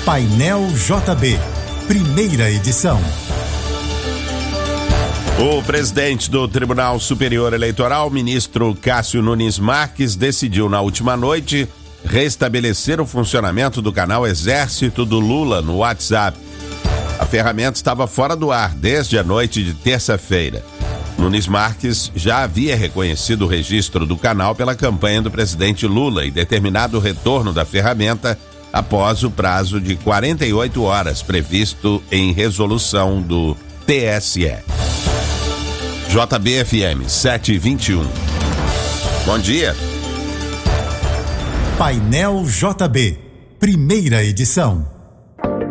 Painel JB, primeira edição. O presidente do Tribunal Superior Eleitoral, ministro Cássio Nunes Marques, decidiu na última noite restabelecer o funcionamento do canal Exército do Lula no WhatsApp. A ferramenta estava fora do ar desde a noite de terça-feira. Nunes Marques já havia reconhecido o registro do canal pela campanha do presidente Lula e determinado o retorno da ferramenta após o prazo de 48 horas previsto em resolução do TSE. JBFM 721. Bom dia. Painel JB, primeira edição.